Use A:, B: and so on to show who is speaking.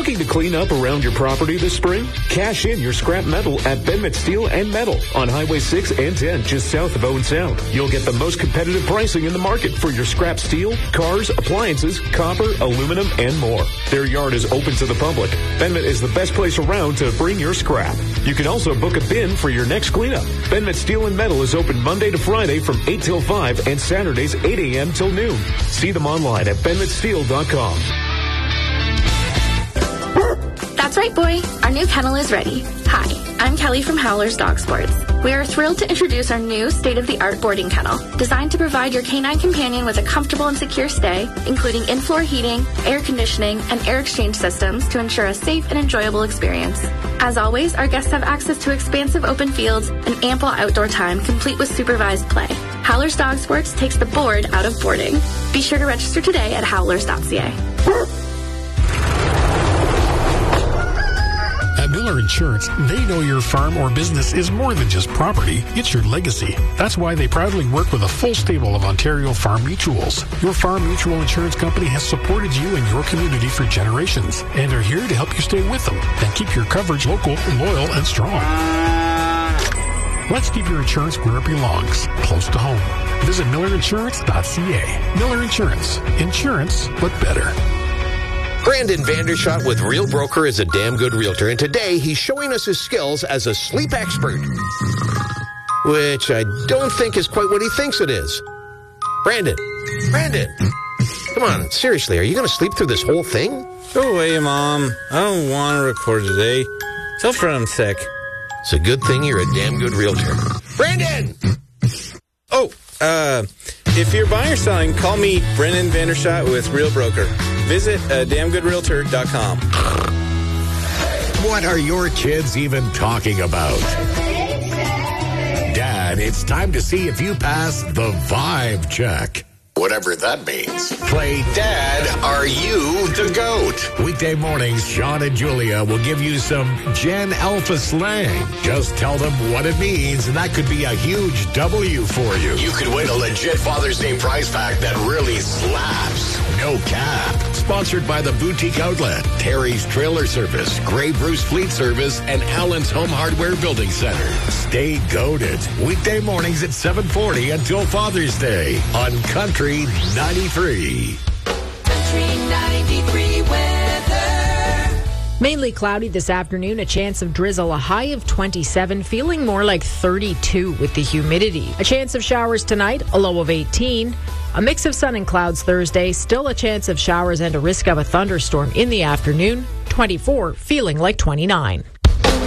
A: Looking to clean up around your property this spring? Cash in your scrap metal at Benmet Steel and Metal on Highway 6 and 10 just south of Owen Sound. You'll get the most competitive pricing in the market for your scrap steel, cars, appliances, copper, aluminum, and more. Their yard is open to the public. Benmet is the best place around to bring your scrap. You can also book a bin for your next cleanup. Benmet Steel and Metal is open Monday to Friday from 8 till 5 and Saturdays 8 a.m. till noon. See them online at benmetsteel.com.
B: That's right, boy. Our new kennel is ready. Hi, I'm Kelly from Howler's Dog Sports. We are thrilled to introduce our new state-of-the-art boarding kennel, designed to provide your canine companion with a comfortable and secure stay, including in-floor heating, air conditioning, and air exchange systems to ensure a safe and enjoyable experience. As always, our guests have access to expansive open fields and ample outdoor time, complete with supervised play. Howler's Dog Sports takes the bored out of boarding. Be sure to register today at howlers.ca.
C: At Miller Insurance, they know your farm or business is more than just property, it's your legacy. That's why they proudly work with a full stable of Ontario Farm Mutuals. Your Farm Mutual Insurance Company has supported you and your community for generations and are here to help you stay with them and keep your coverage local, loyal, and strong. Let's keep your insurance where it belongs, close to home. Visit millerinsurance.ca. Miller Insurance. Insurance, but better.
D: Brandon Vandershot with Real Broker is a damn good realtor, and today he's showing us his skills as a sleep expert, which I don't think is quite what he thinks it is. Brandon, come on, seriously, are you going to sleep through this whole thing?
E: Go away, Mom. I don't want to record today. Tell Fred I'm sick.
D: It's a good thing you're a damn good realtor. Brandon!
E: Oh, if you're buying or selling, call me Brendan Vandershot with Real Broker. Visit damngoodrealtor.com.
F: What are your kids even talking about? Dad, it's time to see if you pass the vibe check. Whatever that means. Play Dad, Are You the Goat? Weekday mornings, Sean and Julia will give you some Gen Alpha slang. Just tell them what it means, and that could be a huge W for you. You could win a legit Father's Day prize pack that really slaps. No cap. Sponsored by the Boutique Outlet, Terry's Trailer Service, Grey Bruce Fleet Service, and Allen's Home Hardware Building Center. Stay goated. Weekday mornings at 7:40 until Father's Day on Country 93.
G: Country 93 weather.
H: Mainly cloudy this afternoon, a chance of drizzle, a high of 27, feeling more like 32 with the humidity. A chance of showers tonight, a low of 18. A mix of sun and clouds Thursday, still a chance of showers and a risk of a thunderstorm in the afternoon, 24, feeling like 29.